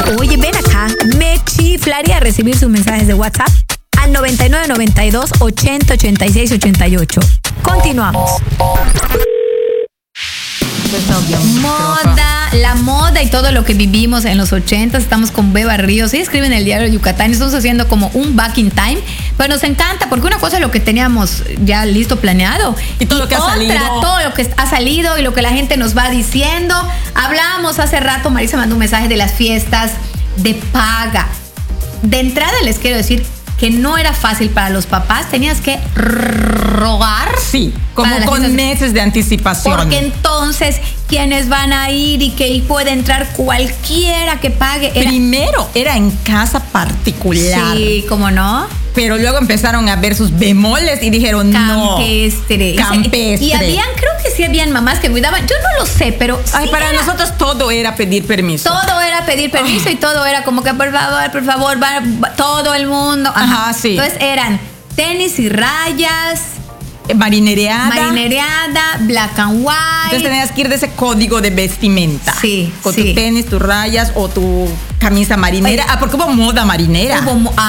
Oye, ven acá, me chiflaría recibir sus mensajes de WhatsApp al 9992 80 86 88. Continuamos. Moda, la moda y todo lo que vivimos en los 80, estamos con Beba Ríos. Ella escribe en el diario Yucatán y estamos haciendo como un back in time, pero nos encanta porque una cosa es lo que teníamos ya listo, planeado, y todo lo que ha salido, todo lo que ha salido y lo que la gente nos va diciendo. Hablábamos hace rato, Marisa mandó un mensaje de las fiestas de paga. De entrada les quiero decir que no era fácil para los papás, tenías que rogar. Sí, como con meses de anticipación. Porque entonces, ¿quiénes van a ir y que puede entrar cualquiera que pague? Primero era en casa particular. Sí, ¿cómo no? Pero luego empezaron a ver sus bemoles y dijeron campestre. Campestre. Y creo que sí habían mamás que cuidaban. Yo no lo sé, pero sí. Para nosotros todo era pedir permiso. Todo era pedir permiso y todo era como que por favor, va todo el mundo. Ajá, sí. Entonces eran tenis y rayas, marinereada, black and white. Entonces tenías que ir de ese código de vestimenta. Sí. Con tu tenis, tus rayas o tu camisa marinera. Porque hubo moda marinera.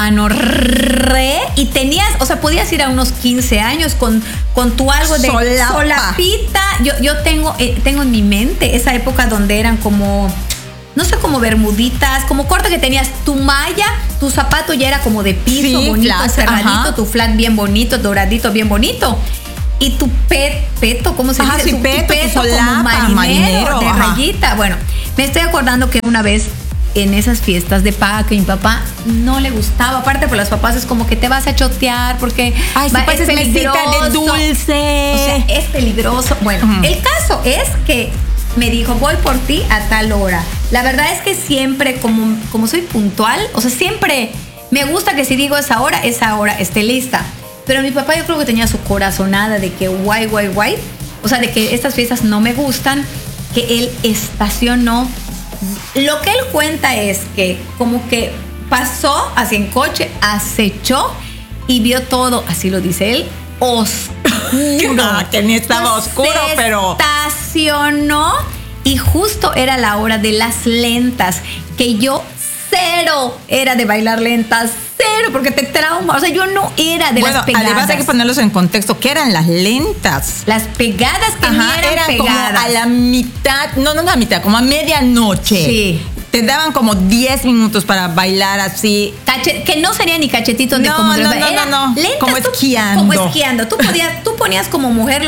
Y tenías, o sea, podías ir a unos 15 años con tu algo de solapita. Yo tengo en mi mente esa época donde eran como, no sé, como bermuditas, como corta, que tenías tu malla, tu zapato ya era como de piso, sí, bonito, flat, cerradito, ajá. Tu flat bien bonito, doradito, bien bonito. Y tu peto, ¿cómo se dice? Sí, tu peto como marinero de rayita. Bueno, me estoy acordando que una vez en esas fiestas de paga que mi papá no le gustaba, aparte por los papás es como que te vas a chotear porque es peligroso, de dulce, o sea, es peligroso. Bueno, el caso es que me dijo, voy por ti a tal hora. La verdad es que siempre, como soy puntual, o sea, siempre me gusta que si digo esa hora esté lista. Pero mi papá yo creo que tenía su corazonada de que guay. O sea, de que estas fiestas no me gustan, que él estacionó. Lo que él cuenta es que como que pasó así en coche, acechó y vio todo, así lo dice él, oscuro. Que ni estaba oscuro, pero estacionó y justo era la hora de las lentas, que yo cero era de bailar lentas, cero, porque te trauma. O sea, yo no era de las pegadas. Además hay que ponerlos en contexto. ¿Qué eran las lentas? Las pegadas que no eran pegadas. Como a la mitad, no a la mitad, como a medianoche. Sí. Te daban como 10 minutos para bailar así. Que no sería ni cachetitos de como... No. Lentas, como esquiando. Como esquiando. Tú ponías como mujer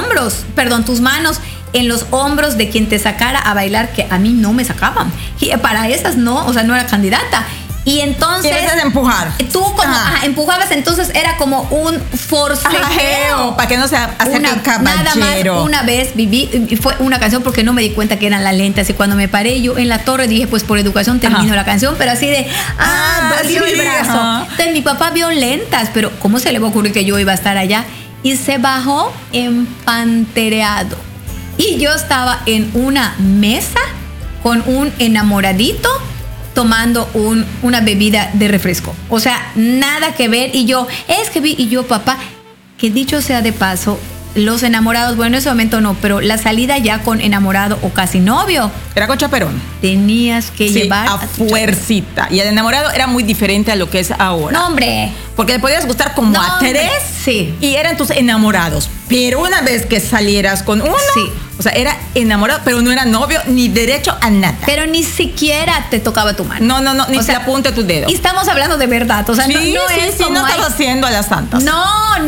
tus manos en los hombros de quien te sacara a bailar, que a mí no me sacaban. Y para esas no, o sea, no era candidata. Y entonces... Tienes de empujar. Tú como empujabas, entonces era como un forcejeo. Para que no se acerque el caballero. Nada más una vez viví, fue una canción porque no me di cuenta que eran las lentas. Y cuando me paré yo en la torre dije, pues por educación termino la canción, pero así de, dolió el brazo. Entonces mi papá vio lentas, pero ¿cómo se le va a ocurrir que yo iba a estar allá? Y se bajó empantereado. Y yo estaba en una mesa con un enamoradito tomando una bebida de refresco. O sea, nada que ver. Y yo, papá, que dicho sea de paso, los enamorados, bueno, en ese momento no, pero la salida ya con enamorado o casi novio. Era con chaperón. Tenías que llevar a fuercita. Y el enamorado era muy diferente a lo que es ahora. No, hombre. Porque le podías gustar como a 3. Sí. Y eran tus enamorados. Pero una vez que salieras con uno, sí. O sea, era enamorado, pero no era novio ni derecho a nada. Pero ni siquiera te tocaba tu mano. No, ni se apunte tu dedo. Y estamos hablando de verdad, o sea, no es como no estás haciendo a las santas. No.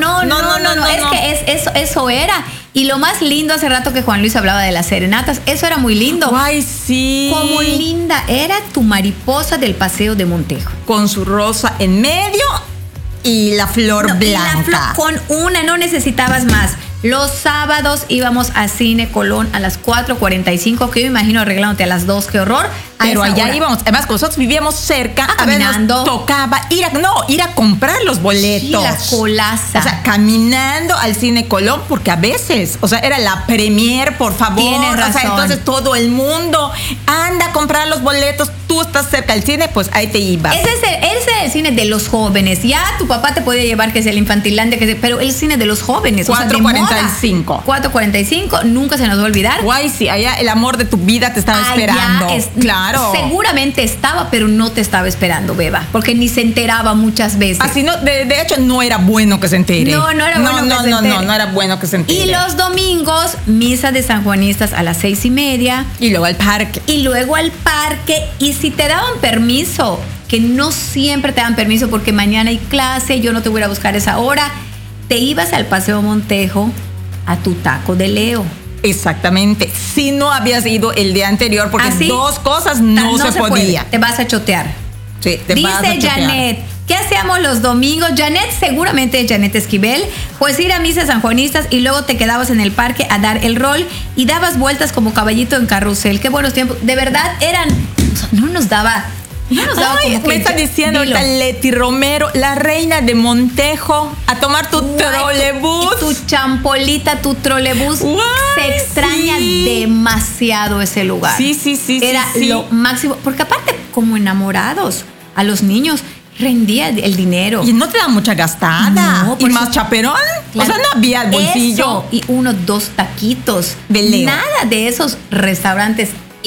Es que eso era. Y lo más lindo, hace rato que Juan Luis hablaba de las serenatas, eso era muy lindo. Ay, sí. Como linda era tu mariposa del Paseo de Montejo. Con su rosa en medio y la flor blanca. Con una, no necesitabas más. Los sábados íbamos a Cine Colón a las 4:45, que yo me imagino arreglándote a las 2, qué horror. Pero allá íbamos, además nosotros vivíamos cerca, caminando. Nos tocaba ir a comprar los boletos. Sí, la colaza. O sea, caminando al Cine Colón, porque a veces, o sea, era la premier, por favor. Tienes razón. O sea, entonces todo el mundo anda a comprar los boletos, tú estás cerca del cine, pues ahí te ibas. Ese es el cine de los jóvenes. Ya tu papá te podía llevar, que es el Infantilandia, pero el cine de los jóvenes. 4:45, nunca se nos va a olvidar. Guay, sí, allá el amor de tu vida te estaba esperando. Claro. claro. Seguramente estaba, pero no te estaba esperando, Beba, porque ni se enteraba muchas veces. Así no, de hecho, no era bueno que se entere. No era bueno que se entere. No era bueno que se entere. Y los domingos, misa de sanjuanistas a las 6:30. Y luego al parque. Y luego al parque. Y si te daban permiso, que no siempre te dan permiso porque mañana hay clase, yo no te voy a buscar esa hora, te ibas al Paseo Montejo a tu taco de Leo. Exactamente. Si no habías ido el día anterior, porque ¿así? Dos cosas no se podía. Puede. Te vas a chotear. Sí, te vas a Dice chotear. Janet, ¿qué hacíamos los domingos? Janet, seguramente Janet Esquivel, pues ir a misa sanjuanistas y luego te quedabas en el parque a dar el rol y dabas vueltas como caballito en carrusel. Qué buenos tiempos. De verdad eran, no nos daba Ay, como me que está diciendo dilo. ahorita Leti Romero, la reina de Montejo, a tomar tu trolebús. Tu champolita, tu trolebús. Guay, se extraña sí. demasiado ese lugar. Sí. Era sí. lo máximo. Porque aparte, como enamorados, a los niños rendía el dinero. Y no te da mucha gastada. No, y por más eso- chaperón. Claro. O sea, no había el bolsillo. Eso, y 2 taquitos. De Leo. Nada de esos restaurantes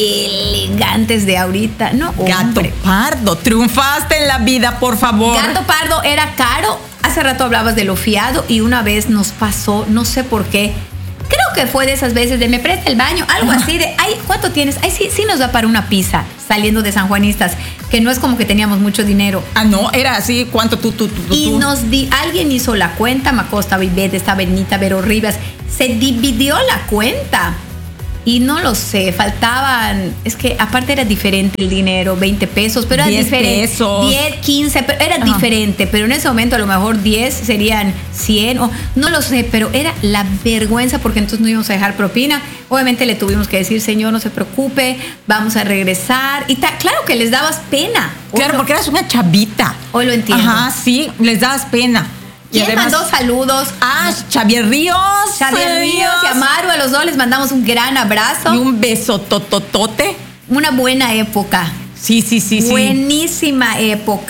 elegantes de ahorita. No, Gato hombre. Pardo, triunfaste en la vida, por favor. Gato Pardo era caro. Hace rato hablabas de lo fiado y una vez nos pasó, no sé por qué. Creo que fue de esas veces de me presta el baño, algo así de, ay, ¿cuánto tienes? Ay, sí nos da para una pizza saliendo de Sanjuanistas, que no es como que teníamos mucho dinero. Ah, no, era así, ¿cuánto tú? Y alguien hizo la cuenta, Macosta, Vivete, estaba Benita, Vero Rivas, se dividió la cuenta. Y no lo sé, faltaban, es que aparte era diferente el dinero, 20 pesos, pero era 10 diferente. pesos. 10, 15, pero era diferente, pero en ese momento a lo mejor 10 serían 100, o no lo sé, pero era la vergüenza porque entonces no íbamos a dejar propina. Obviamente le tuvimos que decir, señor, no se preocupe, vamos a regresar. Y claro que les dabas pena. Claro, porque eras una chavita. Hoy lo entiendo. Ajá, sí, les dabas pena. Y ¿Quién además, mandó saludos? Xavier Ríos. Xavier Ríos y Amaru, a los dos les mandamos un gran abrazo. Y un beso tototote. Una buena época. Sí. Buenísima época.